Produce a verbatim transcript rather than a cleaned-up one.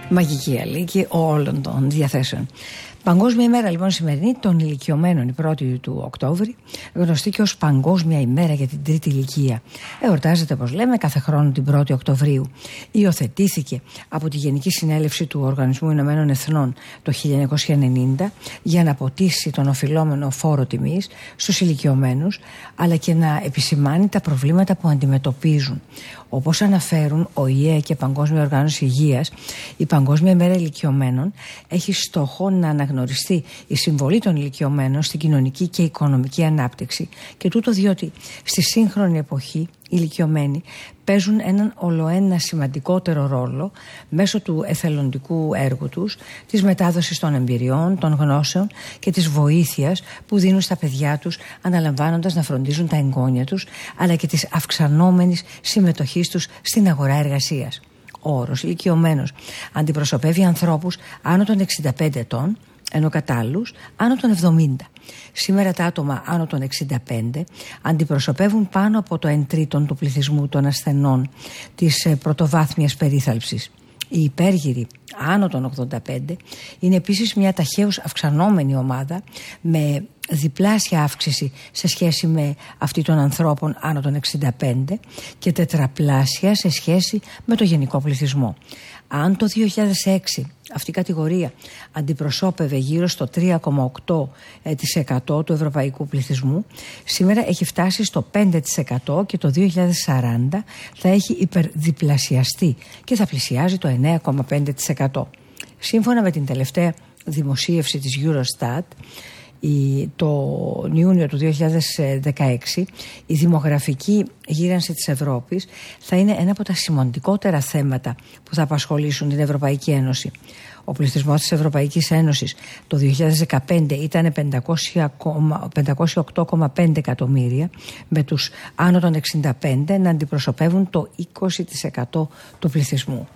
Μαγική αλήκη όλων των διαθέσεων. Παγκόσμια ημέρα λοιπόν σημερινή των ηλικιωμένων, η πρώτη του Οκτώβρη, γνωστή και ως Παγκόσμια ημέρα για την τρίτη ηλικία. Εορτάζεται, όπως λέμε, κάθε χρόνο την πρώτη Οκτωβρίου. Υιοθετήθηκε από τη Γενική Συνέλευση του Οργανισμού Ηνωμένων Εθνών το χίλια εννιακόσια ενενήντα για να αποτίσει τον οφειλόμενο φόρο τιμής στους ηλικιωμένους, αλλά και να επισημάνει τα προβλήματα που αντιμετωπίζουν. Όπως αναφέρουν ο ΙΕ και η Παγκόσμια Οργάνωση Υγείας, η Παγκόσμια ημέρα ηλικιωμένων έχει στόχο να αναγνωριστεί η συμβολή των ηλικιωμένων στην κοινωνική και οικονομική ανάπτυξη, και τούτο διότι στη σύγχρονη εποχή οι ηλικιωμένοι παίζουν έναν ολοένα σημαντικότερο ρόλο μέσω του εθελοντικού έργου τους, της μετάδοσης των εμπειριών, των γνώσεων και της βοήθειας που δίνουν στα παιδιά τους, αναλαμβάνοντας να φροντίζουν τα εγγόνια τους, αλλά και της αυξανόμενης συμμετοχής τους στην αγορά εργασίας. Ο όρος ηλικιωμένος αντιπροσωπεύει ανθρώπους άνω των εξήντα πέντε ετών, ενώ κατά άλλους άνω των εβδομήντα. Σήμερα τα άτομα άνω των εξήντα πέντε αντιπροσωπεύουν πάνω από το εν τρίτον του πληθυσμού των ασθενών της πρωτοβάθμιας περίθαλψης. Οι υπέργυροι άνω των ογδόντα πέντε είναι επίσης μια ταχαίως αυξανόμενη ομάδα, με διπλάσια αύξηση σε σχέση με αυτή των ανθρώπων άνω των εξήντα πέντε και τετραπλάσια σε σχέση με το γενικό πληθυσμό. Αν το δύο χιλιάδες έξι αυτή η κατηγορία αντιπροσώπευε γύρω στο τρία κόμμα οκτώ τοις εκατό του ευρωπαϊκού πληθυσμού, σήμερα έχει φτάσει στο πέντε τοις εκατό και το δύο χιλιάδες σαράντα θα έχει υπερδιπλασιαστεί και θα πλησιάζει το εννέα κόμμα πέντε τοις εκατό. Σύμφωνα με την τελευταία δημοσίευση της Eurostat, το Ιούνιο του δύο χιλιάδες δεκαέξι, η δημογραφική γύρανση της Ευρώπης θα είναι ένα από τα σημαντικότερα θέματα που θα απασχολήσουν την Ευρωπαϊκή Ένωση. Ο πληθυσμός της Ευρωπαϊκής Ένωσης το δύο χιλιάδες δεκαπέντε ήταν πεντακόσια οκτώ κόμμα πέντε εκατομμύρια, με τους άνω των εξήντα πέντε να αντιπροσωπεύουν το είκοσι τοις εκατό του πληθυσμού.